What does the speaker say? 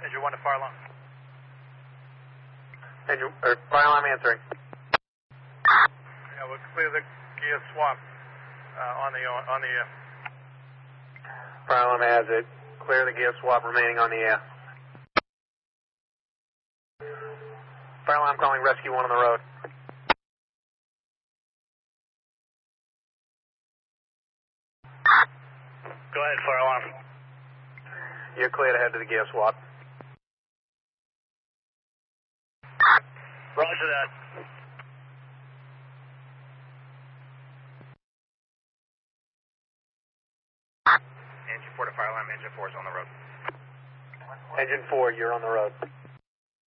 Engine 1 to fire alarm. Fire alarm answering. Yeah, we'll clear the gear swap on the Fire alarm has it. Clear the gear swap remaining on the air. Fire alarm calling rescue 1 on the road. Go ahead, fire alarm. You're cleared ahead to the gear swap. Roger that. Engine 4 to fire alarm, engine 4 is on the road. Engine 4, you're on the road.